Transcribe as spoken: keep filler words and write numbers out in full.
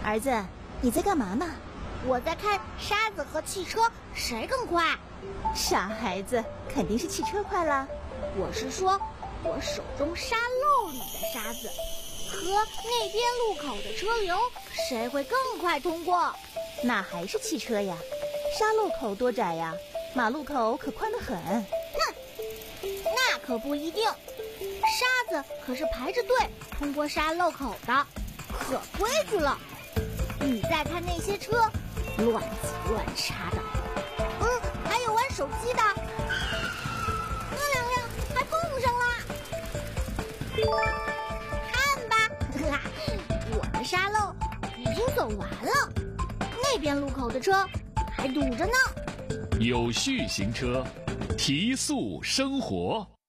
儿子，你在干嘛呢？ 我在看沙子和汽车谁更快。 傻孩子，肯定是汽车快了。 我是说，我手中沙漏里的沙子和那边路口的车流，谁会更快通过？ 那还是汽车呀。沙漏口多窄呀，马路口可宽得很。 哼，那可不一定。沙子可是排着队通过沙漏口的，可规矩了。你再看那些车，乱挤乱插的。嗯，还有玩手机的，那两辆还碰上了。看吧，我的沙漏已经走完了，那边路口的车还堵着呢。 有序行车，提速生活。